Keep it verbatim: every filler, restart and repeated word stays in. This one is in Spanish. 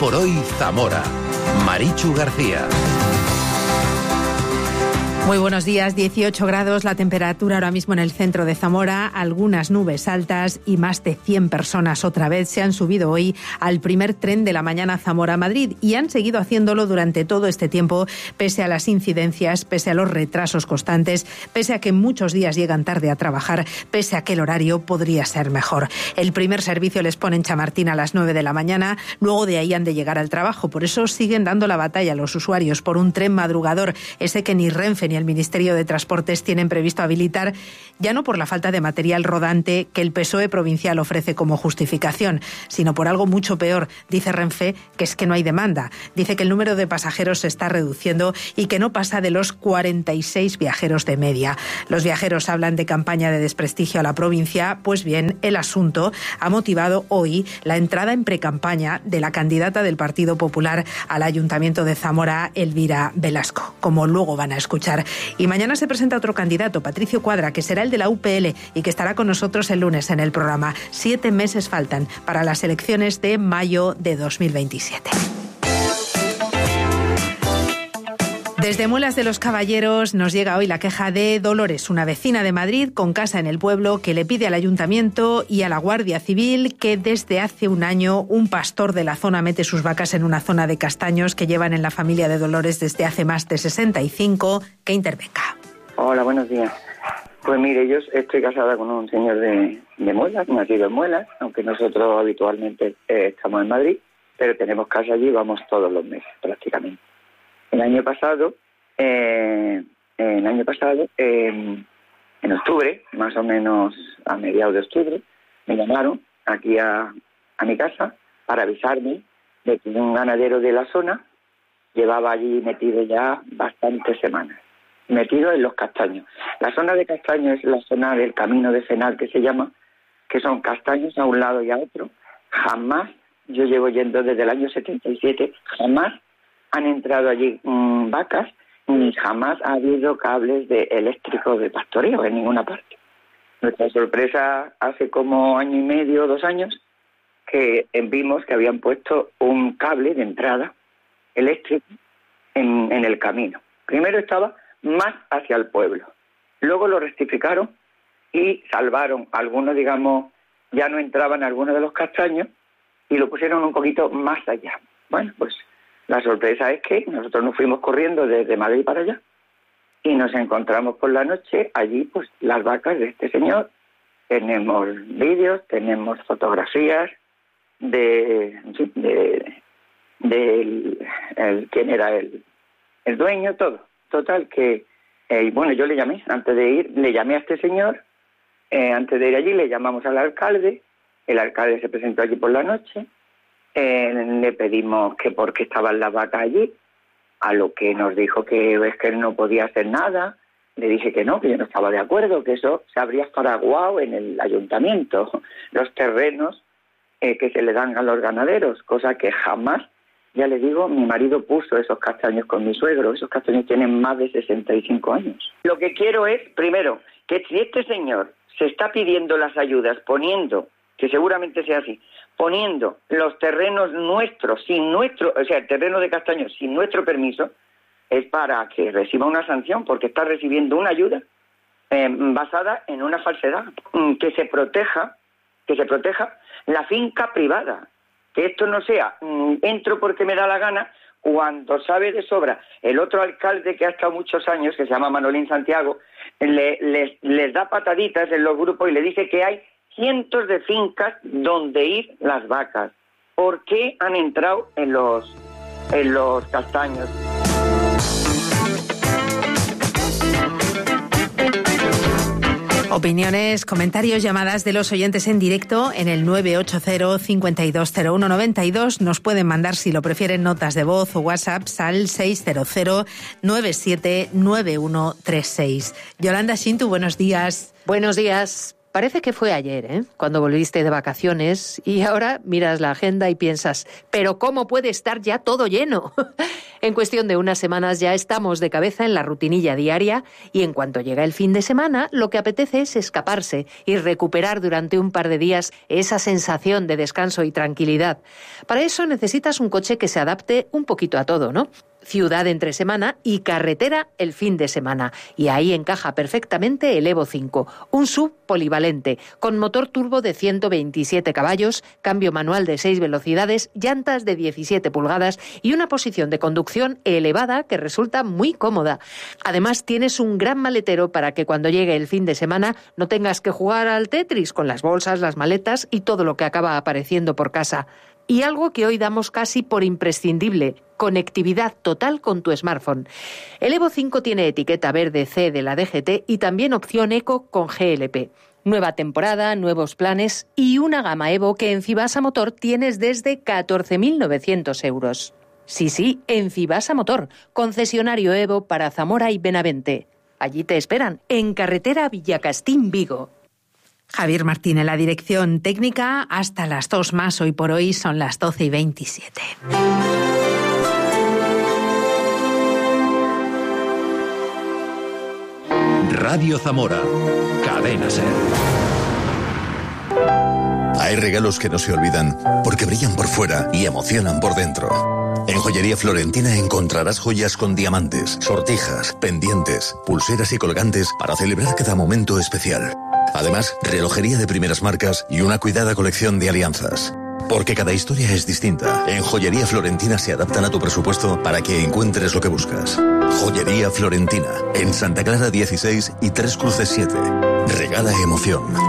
por hoy Zamora. Marichu García. Muy buenos días, dieciocho grados la temperatura ahora mismo en el centro de Zamora, algunas nubes altas y más de cien personas otra vez se han subido hoy al primer tren de la mañana Zamora-Madrid y han seguido haciéndolo durante todo este tiempo, pese a las incidencias, pese a los retrasos constantes, pese a que muchos días llegan tarde a trabajar, pese a que el horario podría ser mejor. El primer servicio les pone en Chamartín a las nueve de la mañana, luego de ahí han de llegar al trabajo, por eso siguen dando la batalla a los usuarios por un tren madrugador, ese que ni Renfe ni el Ministerio de Transportes tienen previsto habilitar, ya no por la falta de material rodante que el P S O E provincial ofrece como justificación, sino por algo mucho peor. Dice Renfe que es que no hay demanda. Dice que el número de pasajeros se está reduciendo y que no pasa de los cuarenta y seis viajeros de media. Los viajeros hablan de campaña de desprestigio a la provincia. Pues bien, el asunto ha motivado hoy la entrada en precampaña de la candidata del Partido Popular al Ayuntamiento de Zamora, Elvira Velasco, como luego van a escuchar. Y mañana se presenta otro candidato, Patricio Cuadra, que será el de la U P L y que estará con nosotros el lunes en el programa. Siete meses faltan para las elecciones de mayo de dos mil veintisiete. Desde Muelas de los Caballeros nos llega hoy la queja de Dolores, una vecina de Madrid con casa en el pueblo, que le pide al Ayuntamiento y a la Guardia Civil que desde hace un año un pastor de la zona mete sus vacas en una zona de castaños que llevan en la familia de Dolores desde hace más de sesenta y cinco, que intervenga. Hola, buenos días. Pues mire, yo estoy casada con un señor de, de Muelas, nacido en Muelas, aunque nosotros habitualmente eh, estamos en Madrid, pero tenemos casa allí y vamos todos los meses prácticamente. El año pasado, eh, el año pasado, eh, en octubre, más o menos a mediados de octubre, me llamaron aquí a, a mi casa para avisarme de que un ganadero de la zona llevaba allí metido ya bastantes semanas, metido en los castaños. La zona de castaños es la zona del camino de Fenal, que se llama, que son castaños a un lado y a otro. Jamás, yo llevo yendo desde el año setenta y siete, jamás han entrado allí mmm, vacas, ni jamás ha habido cables de eléctricos de pastoreo en ninguna parte. Nuestra sorpresa, hace como año y medio, dos años, que vimos que habían puesto un cable de entrada eléctrico en, en el camino. Primero estaba más hacia el pueblo, luego lo rectificaron y salvaron algunos, digamos, ya no entraban algunos de los castaños y lo pusieron un poquito más allá. Bueno, pues la sorpresa es que nosotros nos fuimos corriendo desde Madrid para allá y nos encontramos por la noche allí, pues las vacas de este señor. Tenemos vídeos, tenemos fotografías de, de, de el, el, quién era el, el dueño, todo. Total que, eh, bueno, yo le llamé, antes de ir, le llamé a este señor, eh, antes de ir allí le llamamos al alcalde, el alcalde se presentó allí por la noche. Eh, le pedimos que por qué estaban las vacas allí, a lo que nos dijo que es que él no podía hacer nada. Le dije que no, que yo no estaba de acuerdo, que eso se habría paraguado en el ayuntamiento, los terrenos eh, que se le dan a los ganaderos, cosa que jamás, ya le digo, mi marido puso esos castaños con mi suegro, esos castaños tienen más de sesenta y cinco años. Lo que quiero es, primero, que si este señor se está pidiendo las ayudas poniendo, que seguramente sea así, poniendo los terrenos nuestros, sin nuestro, o sea, el terreno de castaños sin nuestro permiso, es para que reciba una sanción, porque está recibiendo una ayuda eh, basada en una falsedad, que se proteja, que se proteja la finca privada, que esto no sea, mm, entro porque me da la gana, cuando sabe de sobra el otro alcalde que ha estado muchos años, que se llama Manolín Santiago, le, les, les da pataditas en los grupos y le dice que hay cientos de fincas donde ir las vacas. ¿Por qué han entrado en los, en los castaños? Opiniones, comentarios, llamadas de los oyentes en directo en el nueve ocho cero, cinco dos cero uno, nueve dos. Nos pueden mandar, si lo prefieren, notas de voz o WhatsApps al seis cero cero, nueve siete nueve uno tres seis. Yolanda Shintu, buenos días. Buenos días. Parece que fue ayer, ¿eh?, cuando volviste de vacaciones, y ahora miras la agenda y piensas, ¿pero cómo puede estar ya todo lleno? En cuestión de unas semanas ya estamos de cabeza en la rutinilla diaria y en cuanto llega el fin de semana, lo que apetece es escaparse y recuperar durante un par de días esa sensación de descanso y tranquilidad. Para eso necesitas un coche que se adapte un poquito a todo, ¿no? Ciudad entre semana y carretera el fin de semana. Y ahí encaja perfectamente el Evo cinco, un S U V polivalente, con motor turbo de ciento veintisiete caballos, cambio manual de seis velocidades, llantas de diecisiete pulgadas y una posición de conducción elevada que resulta muy cómoda. Además, tienes un gran maletero para que cuando llegue el fin de semana no tengas que jugar al Tetris con las bolsas, las maletas y todo lo que acaba apareciendo por casa. Y algo que hoy damos casi por imprescindible, conectividad total con tu smartphone. El Evo cinco tiene etiqueta verde C de la D G T y también opción Eco con G L P. Nueva temporada, nuevos planes y una gama Evo que en Fibasa Motor tienes desde catorce mil novecientos euros. Sí, sí, en Fibasa Motor, concesionario Evo para Zamora y Benavente. Allí te esperan, en carretera Villacastín, Vigo. Javier Martín en la dirección técnica, hasta las dos más. Hoy por hoy son las doce y veintisiete. Radio Zamora, Cadena SER. Hay regalos que no se olvidan porque brillan por fuera y emocionan por dentro. En Joyería Florentina encontrarás joyas con diamantes, sortijas, pendientes, pulseras y colgantes para celebrar cada momento especial. Además, relojería de primeras marcas y una cuidada colección de alianzas. Porque cada historia es distinta. En Joyería Florentina se adaptan a tu presupuesto para que encuentres lo que buscas. Joyería Florentina, en Santa Clara dieciséis y Tres Cruces siete. Regala emoción.